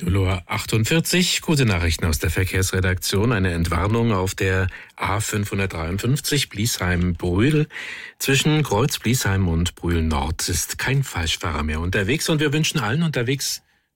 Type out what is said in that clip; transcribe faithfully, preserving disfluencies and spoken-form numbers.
null Uhr achtundvierzig, gute Nachrichten aus der Verkehrsredaktion. Eine Entwarnung auf der A fünfhundertdreiundfünfzig Bliesheim-Brühl. Zwischen Kreuz Bliesheim und Brühl Nord ist kein Falschfahrer mehr unterwegs und wir wünschen allen unterwegs